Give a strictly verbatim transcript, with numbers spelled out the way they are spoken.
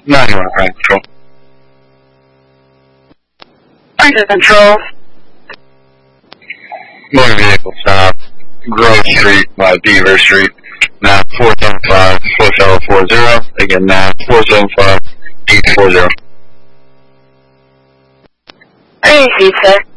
ninety-one Crime Control. Under control. Motor vehicle stop, Grove Street by Beaver Street, map four seven five, Hotel four zero, again map four seven five, eight four zero. I received, sir.